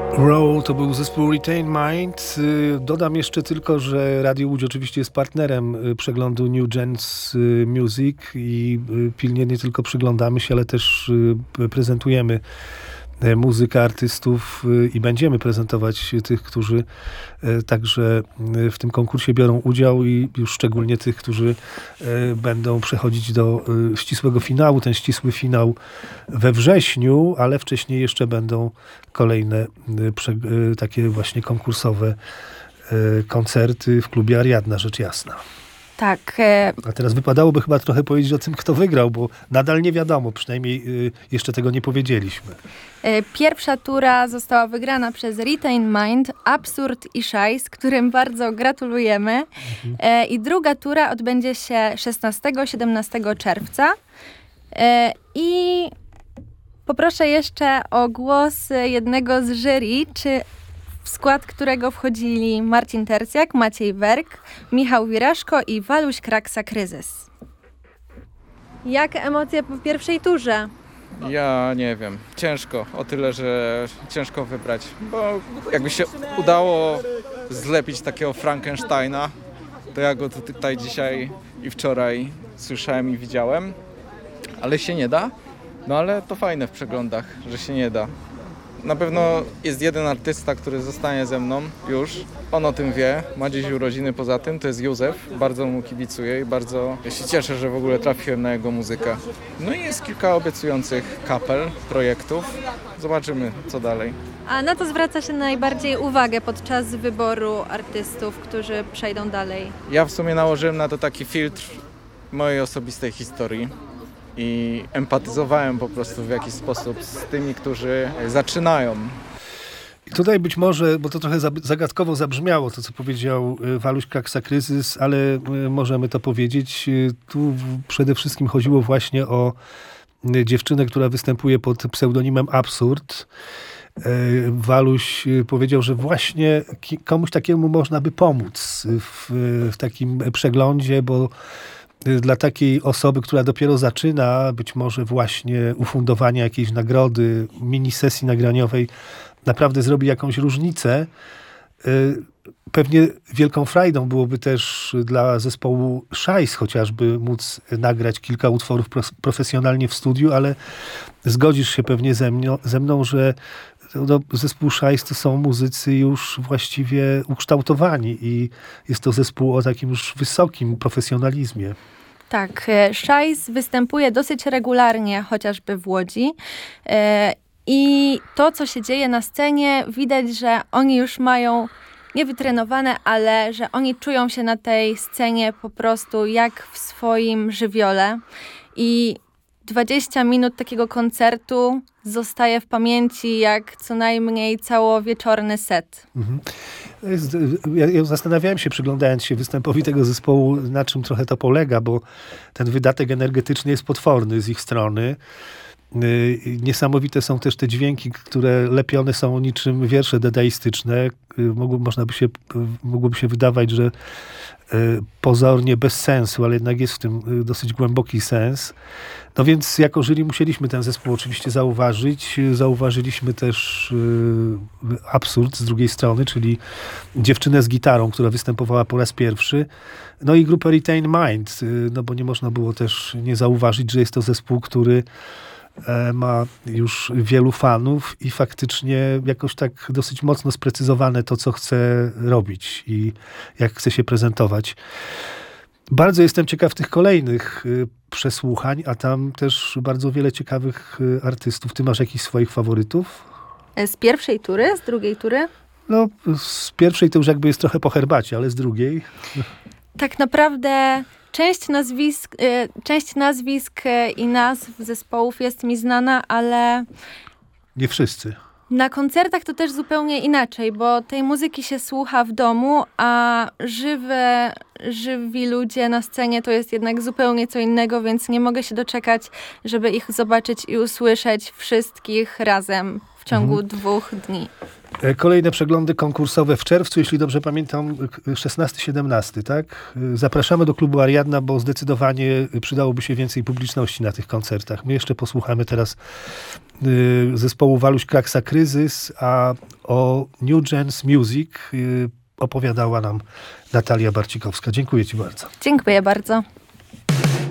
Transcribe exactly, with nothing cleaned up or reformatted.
Row to był zespół Retain Mind. Dodam jeszcze tylko, że Radio Łódź oczywiście jest partnerem przeglądu New Gens Music i pilnie nie tylko przyglądamy się, ale też prezentujemy muzykę artystów i będziemy prezentować tych, którzy także w tym konkursie biorą udział i już szczególnie tych, którzy będą przechodzić do ścisłego finału. Ten ścisły finał we wrześniu, ale wcześniej jeszcze będą kolejne takie właśnie konkursowe koncerty w klubie Ariadna, rzecz jasna. Tak. E... A teraz wypadałoby chyba trochę powiedzieć o tym, kto wygrał, bo nadal nie wiadomo, przynajmniej y, jeszcze tego nie powiedzieliśmy. E, pierwsza tura została wygrana przez Retain Mind, Absurd i Shy, z którym bardzo gratulujemy. Mhm. E, I druga tura odbędzie się szesnastego do siedemnastego czerwca. E, I poproszę jeszcze o głos jednego z jury, czy w skład którego wchodzili Marcin Tercjak, Maciej Werk, Michał Wiraszko i Waluś Kraksa Kryzys. Jakie emocje po pierwszej turze? Ja nie wiem. Ciężko. O tyle, że ciężko wybrać. Bo jakby się udało zlepić takiego Frankensteina, to ja go tutaj dzisiaj i wczoraj słyszałem i widziałem. Ale się nie da. No ale to fajne w przeglądach, że się nie da. Na pewno jest jeden artysta, który zostanie ze mną już. On o tym wie, ma dziś urodziny poza tym, to jest Józef. Bardzo mu kibicuję i bardzo się cieszę, że w ogóle trafiłem na jego muzykę. No i jest kilka obiecujących kapel, projektów. Zobaczymy, co dalej. A na to zwraca się najbardziej uwagę podczas wyboru artystów, którzy przejdą dalej? Ja w sumie nałożyłem na to taki filtr mojej osobistej historii. I empatyzowałem po prostu w jakiś sposób z tymi, którzy zaczynają. I tutaj być może, bo to trochę zagadkowo zabrzmiało, to co powiedział Waluś Kraksa Kryzys, ale możemy to powiedzieć. Tu przede wszystkim chodziło właśnie o dziewczynę, która występuje pod pseudonimem Absurd. Waluś powiedział, że właśnie komuś takiemu można by pomóc w, w takim przeglądzie, bo dla takiej osoby, która dopiero zaczyna, być może właśnie ufundowanie jakiejś nagrody, mini sesji nagraniowej naprawdę zrobi jakąś różnicę. Pewnie wielką frajdą byłoby też dla zespołu Szajs chociażby móc nagrać kilka utworów profesjonalnie w studiu, ale zgodzisz się pewnie ze mną, ze mną że no, zespół Szajs to są muzycy już właściwie ukształtowani i jest to zespół o takim już wysokim profesjonalizmie. Tak, Szajs występuje dosyć regularnie, chociażby w Łodzi. I to, co się dzieje na scenie, widać, że oni już mają niewytrenowane, ale że oni czują się na tej scenie po prostu jak w swoim żywiole. I dwadzieścia minut takiego koncertu zostaje w pamięci jak co najmniej całowieczorny set. Mhm. Ja, ja zastanawiałem się, przyglądając się występowi tego zespołu, na czym trochę to polega, bo ten wydatek energetyczny jest potworny z ich strony. Niesamowite są też te dźwięki, które lepione są niczym wiersze dadaistyczne. Mogło, można by się, mogłoby się wydawać, że pozornie bez sensu, ale jednak jest w tym dosyć głęboki sens. No więc jako jury musieliśmy ten zespół oczywiście zauważyć. Zauważyliśmy też Absurd z drugiej strony, czyli dziewczynę z gitarą, która występowała po raz pierwszy. No i grupę Retain Mind, no bo nie można było też nie zauważyć, że jest to zespół, który ma już wielu fanów i faktycznie jakoś tak dosyć mocno sprecyzowane to, co chce robić i jak chce się prezentować. Bardzo jestem ciekaw tych kolejnych przesłuchań, a tam też bardzo wiele ciekawych artystów. Ty masz jakichś swoich faworytów? Z pierwszej tury? Z drugiej tury? No, z pierwszej to już jakby jest trochę po herbacie, ale z drugiej? Tak naprawdę część nazwisk, część nazwisk i nazw zespołów jest mi znana, ale nie wszyscy. Na koncertach to też zupełnie inaczej, bo tej muzyki się słucha w domu, a żywe, żywi ludzie na scenie to jest jednak zupełnie co innego, więc nie mogę się doczekać, żeby ich zobaczyć i usłyszeć wszystkich razem w ciągu mhm. dwóch dni. Kolejne przeglądy konkursowe w czerwcu, jeśli dobrze pamiętam, szesnasty siedemnasty, tak? Zapraszamy do klubu Ariadna, bo zdecydowanie przydałoby się więcej publiczności na tych koncertach. My jeszcze posłuchamy teraz zespołu Waluś Kraksa Kryzys, a o New Gens Music opowiadała nam Natalia Barcikowska. Dziękuję ci bardzo. Dziękuję bardzo.